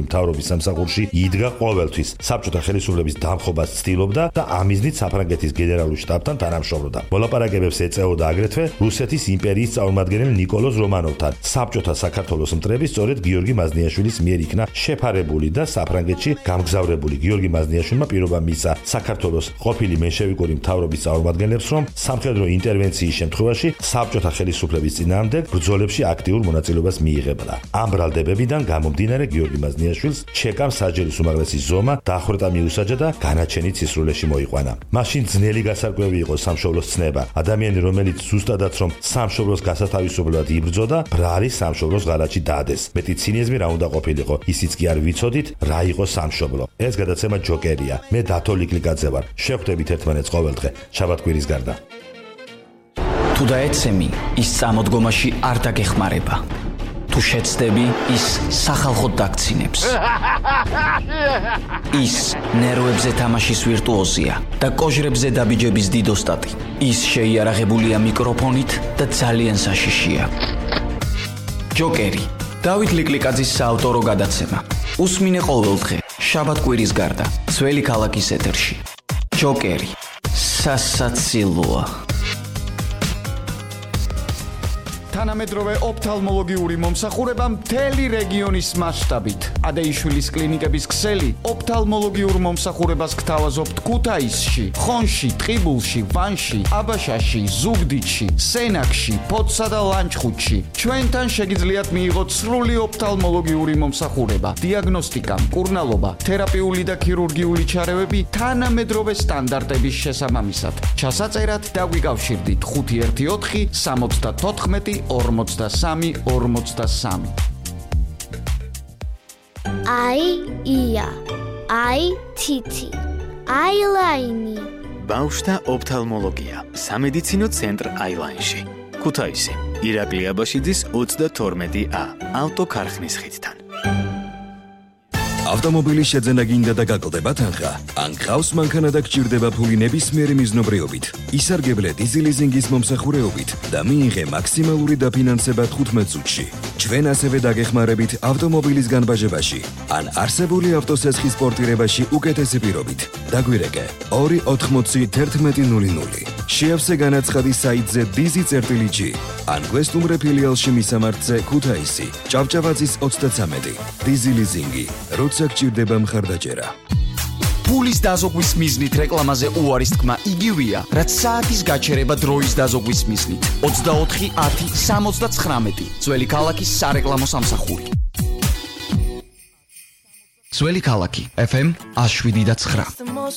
მთავრობის სამსახურში იდგა ყოველთვის. საბჭოთა ხელისუფლების დამხობას ცდილობდა და ამიზნით საფრანგეთის გენერალურ შტაბთან თანამშრომლობდა. მოლაპარაკებებს ეწეოდა აგრეთვე რუსეთის იმპერიის წარმომადგენელ ნიკოლოზ რომანოვთან. საბჭოთა საქართველოს მტრები სწორედ გიორგი მაზნიაშვილის მიერ იქნა შეფარებული და საფრანგეთში გამგზავრებული. გიორგი მაზნიაშვილმა პირობა მისცა საქართველოს ყოფილი მენშევიკური მთავრობის წარმომადგენლებს, რომ სამხედრო ინტერვენციის შემთხვევაში საბჭოთა ხელისუფლების წინააღმდეგ ბრძოლებში აქტიურ მონაწილეობას მიიღებდა. ამ ბრალდებებიდან გამომდინარე გიორგი მაზნიაშვილს ჩეკამ საჯერის უმაღლესი ზომა დახვრეტა მიუსაჯა და განაჩენი ცისრულეში მოიყვანა. მაშინ ძნელი გასარკვევი იყო სამშობლოს ცნება. ადამიანი, რომელიც ზუსტადაც რომ სამშობლოს გასათავისუფლებლად იბრძოდა, ბრალი სამშობლოს ღალატში დადეს. მეტი ცინიზმი რა უნდა ყოფილიყო, ისიც კი არ ვიცოდით რა იყო სამშობლო. ეს გადაცემა ჯოკერია. მე დათო ლიკლიკაძე ვარ. შევხვდებით ერთმანეთს ყოველდღე, შაბათ-კვირის გარდა. თუ დაეცემი, ის წამოდგომაში არ დაგეხმარება. თუ შეცდები, ის სახალხოდ დაგცინებს. ის ნერვებზე თამაშის ვირტუოზია და კოჟრებზე დაბიჯების დიდოსტატი. ის შეიარაღებულია მიკროფონით და ძალიან საშიშია. ჯოკერი, დავით ლიკლიკაძის საავტორო გადაცემა. უსმინე ყოველდღე, შაბათ-კვირის გარდა, ძველი ქალაქის ეთერში. ჯოკერი, სასაცილოა. თანამედროვე ოფთალმოლოგიური მომსახურება მთელი რეგიონის მასშტაბით. ადეიშვილის კლინიკების ქსელი ოფთალმოლოგიურ მომსახურებას გთავაზობთ ქუთაისში, ხონში, ტყიბულში, ვანში, აბაშაში, ზუგდიდში, სენაკში, ფოთსა და ლანჩხუთში. ჩვენთან შეგიძლიათ მიიღოთ სრული ოფთალმოლოგიური მომსახურება, დიაგნოსტიკა, მკურნალობა, თერაპიული და ქირურგიული ჩარევები თანამედროვე სტანდარტების შესაბამისად. ჩასაწერად დაგვიკავშირდით 514 74 43. ია, თითი, აილაინი. ბავშვთა ოფთალმოლოგია, სამედიცინო ცენტრ აილაინში. ქუთაისი, ირაკლი აბაშიძის 32A, ავტოქარხნის ხიდთან. ავტომობილის შეძენა გინდა და გაკლდება თანხა? ან გყავს მანქანა და გჭირდება ფული ნებისმიერი მიზნობრიობით? ისარგებლე დიზელიზინგის მომსახურეობით და მიიღე მაქსიმალური დაფინანსება 15 წუთში. ჩვენ ასევე დაგეხმარებით ავტომობილის განბაჟებაში ან არსებული ავტოსესხის პორტირებაში უკეთესი პირობით. დაგვირეკე 280 შეავსე განაცხადი საიტზე dizi.g ან გვესტუმრე ფილიალში მისამართზე ქუთაისი, ჭავჭავაძის 33. დიზელიზინგი, როცა გჭირდება მხარდაჭერა. ფულის დაზოგვის მიზნით რეკლამაზე უარის თქმა იგივეა, რაც საათის გაჩერება დროის დაზოგვის მიზნით. 24.10.79 ძველი ქალაქის სარეკლამო სამსახური. ძველი ქალაქი FM 107.9.